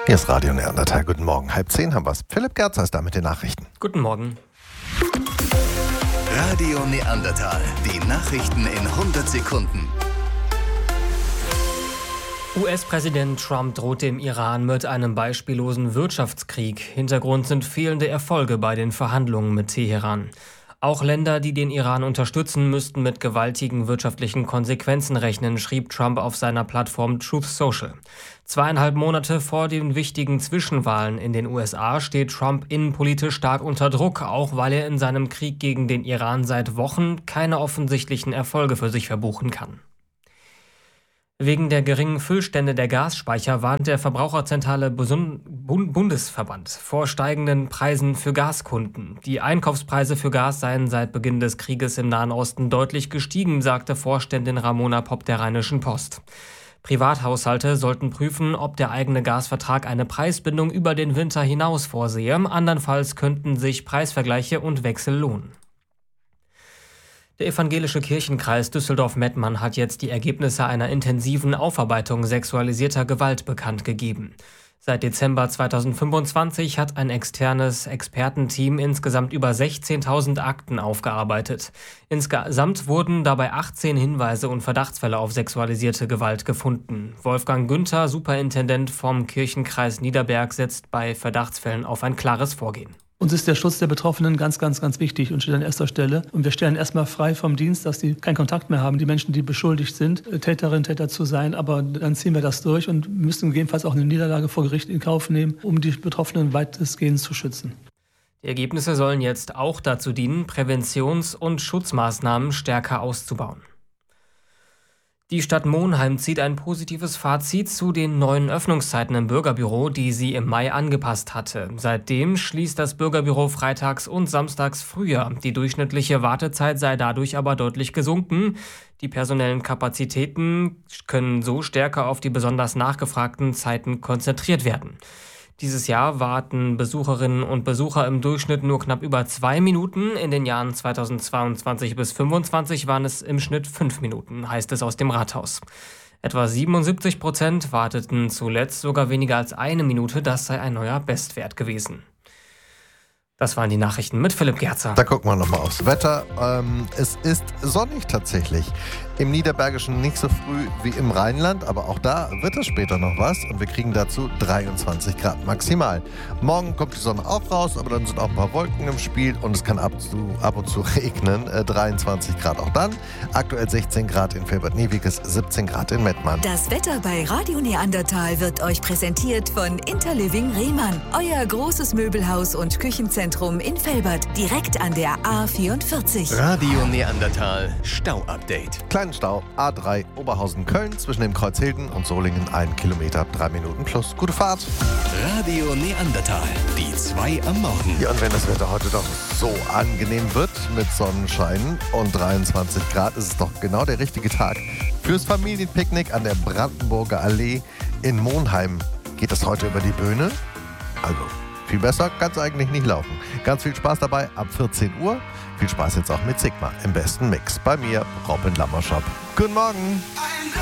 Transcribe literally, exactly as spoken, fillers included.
Hier ist Radio Neandertal. Guten Morgen. Halb zehn haben wir es. Philipp Gerzer ist da mit den Nachrichten. Guten Morgen. Radio Neandertal. Die Nachrichten in hundert Sekunden. U S-Präsident Trump droht dem Iran mit einem beispiellosen Wirtschaftskrieg. Hintergrund sind fehlende Erfolge bei den Verhandlungen mit Teheran. Auch Länder, die den Iran unterstützen, müssten mit gewaltigen wirtschaftlichen Konsequenzen rechnen, schrieb Trump auf seiner Plattform Truth Social. Zweieinhalb Monate vor den wichtigen Zwischenwahlen in den U S A steht Trump innenpolitisch stark unter Druck, auch weil er in seinem Krieg gegen den Iran seit Wochen keine offensichtlichen Erfolge für sich verbuchen kann. Wegen der geringen Füllstände der Gasspeicher warnt der Verbraucherzentrale Bundesverband vor steigenden Preisen für Gaskunden. Die Einkaufspreise für Gas seien seit Beginn des Krieges im Nahen Osten deutlich gestiegen, sagte Vorständin Ramona Popp der Rheinischen Post. Privathaushalte sollten prüfen, ob der eigene Gasvertrag eine Preisbindung über den Winter hinaus vorsehe. Andernfalls könnten sich Preisvergleiche und Wechsel lohnen. Der evangelische Kirchenkreis Düsseldorf-Mettmann hat jetzt die Ergebnisse einer intensiven Aufarbeitung sexualisierter Gewalt bekannt gegeben. Seit Dezember zweitausendfünfundzwanzig hat ein externes Expertenteam insgesamt über sechzehntausend Akten aufgearbeitet. Insgesamt wurden dabei achtzehn Hinweise und Verdachtsfälle auf sexualisierte Gewalt gefunden. Wolfgang Günther, Superintendent vom Kirchenkreis Niederberg, setzt bei Verdachtsfällen auf ein klares Vorgehen. Uns ist der Schutz der Betroffenen ganz, ganz, ganz wichtig und steht an erster Stelle. Und wir stellen erstmal frei vom Dienst, dass die keinen Kontakt mehr haben, die Menschen, die beschuldigt sind, Täterinnen, Täter zu sein. Aber dann ziehen wir das durch und müssen gegebenenfalls auch eine Niederlage vor Gericht in Kauf nehmen, um die Betroffenen weitestgehend zu schützen. Die Ergebnisse sollen jetzt auch dazu dienen, Präventions- und Schutzmaßnahmen stärker auszubauen. Die Stadt Monheim zieht ein positives Fazit zu den neuen Öffnungszeiten im Bürgerbüro, die sie im Mai angepasst hatte. Seitdem schließt das Bürgerbüro freitags und samstags früher. Die durchschnittliche Wartezeit sei dadurch aber deutlich gesunken. Die personellen Kapazitäten können so stärker auf die besonders nachgefragten Zeiten konzentriert werden. Dieses Jahr warten Besucherinnen und Besucher im Durchschnitt nur knapp über zwei Minuten. In den Jahren zweitausendzweiundzwanzig bis zweitausendfünfundzwanzig waren es im Schnitt fünf Minuten, heißt es aus dem Rathaus. Etwa siebenundsiebzig Prozent warteten zuletzt sogar weniger als eine Minute. Das sei ein neuer Bestwert gewesen. Das waren die Nachrichten mit Philipp Gerzer. Da gucken wir nochmal aufs Wetter. Ähm, es ist sonnig tatsächlich. Im Niederbergischen nicht so früh wie im Rheinland, aber auch da wird es später noch was und wir kriegen dazu dreiundzwanzig Grad maximal. Morgen kommt die Sonne auch raus, aber dann sind auch ein paar Wolken im Spiel und es kann ab, zu, ab und zu regnen. Äh, dreiundzwanzig Grad auch dann. Aktuell sechzehn Grad in Felbert-Niewiekes, siebzehn Grad in Mettmann. Das Wetter bei Radio Neandertal wird euch präsentiert von Interliving Rehmann. Euer großes Möbelhaus und Küchenzentrum in Felbert, direkt an der A vierundvierzig. Radio Neandertal Stau-Update. Kleinen Stau, A drei Oberhausen-Köln zwischen dem Kreuz Hilden und Solingen, ein Kilometer, drei Minuten plus. Gute Fahrt. Radio Neandertal, die zwei am Morgen. Ja, und wenn das Wetter heute doch so angenehm wird mit Sonnenschein und dreiundzwanzig Grad, ist es doch genau der richtige Tag fürs Familienpicknick an der Brandenburger Allee in Monheim. Geht es heute über die Bühne? Also, viel besser kann es eigentlich nicht laufen. Ganz viel Spaß dabei ab vierzehn Uhr. Viel Spaß jetzt auch mit Sigma im besten Mix. Bei mir, Robin Lammerschop. Guten Morgen.